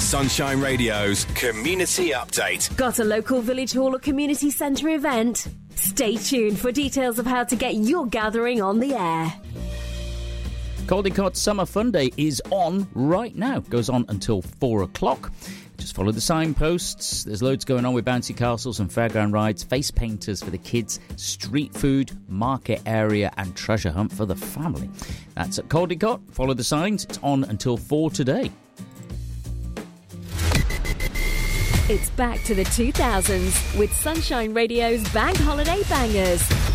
Sunshine Radio's Community Update. Got a local village hall or community centre event? Stay tuned for details of how to get your gathering on the air. Caldicott Summer Fun Day is on right now. Goes on until 4 o'clock. Just follow the signposts. There's loads going on with bouncy castles and fairground rides, face painters for the kids, street food, market area and treasure hunt for the family. That's at Caldicott. Follow the signs. It's on until 4 today. It's back to the 2000s with Sunshine Radio's Bank Holiday Bangers.